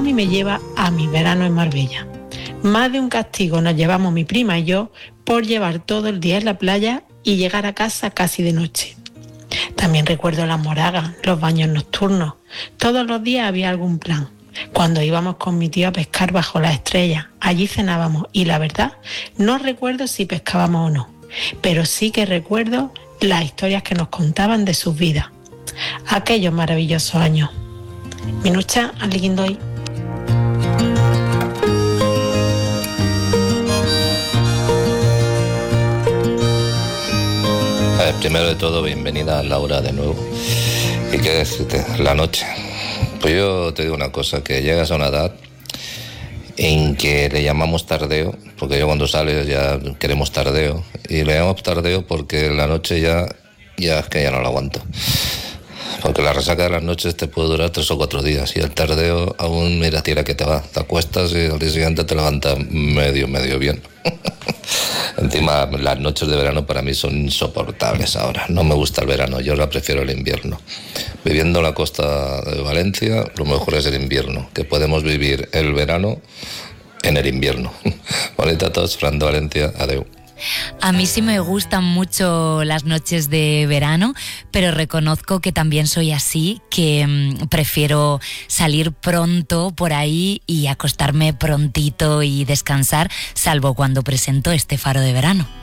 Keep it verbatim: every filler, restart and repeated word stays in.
mami me lleva a mi verano en Marbella. Más de un castigo nos llevamos mi prima y yo por llevar todo el día en la playa y llegar a casa casi de noche. También recuerdo las moragas, los baños nocturnos. Todos los días había algún plan. Cuando íbamos con mi tío a pescar bajo las estrellas, allí cenábamos y la verdad no recuerdo si pescábamos o no, pero sí que recuerdo las historias que nos contaban de sus vidas. Aquellos maravillosos años. Minucha, Alguindoy. Eh, primero de todo, bienvenida Laura de nuevo. ¿Y qué decirte? La noche. Pues yo te digo una cosa, que llegas a una edad en que le llamamos tardeo, porque yo cuando sales ya queremos tardeo, y le llamamos tardeo porque la noche ya, ya es que ya no la aguanto. Porque la resaca de las noches te puede durar tres o cuatro días, y el tardeo aún, mira, tira que te va, te acuestas y al día siguiente te levantas medio, medio bien. Encima, las noches de verano para mí son insoportables ahora. No me gusta el verano, yo la prefiero el invierno. Viviendo en la costa de Valencia, lo mejor es el invierno, que podemos vivir el verano en el invierno. Bonita a todos, Fran de Valencia, adeu. A mí sí me gustan mucho las noches de verano, pero reconozco que también soy así, que mmm, prefiero salir pronto por ahí y acostarme prontito y descansar, salvo cuando presento este Faro de Verano.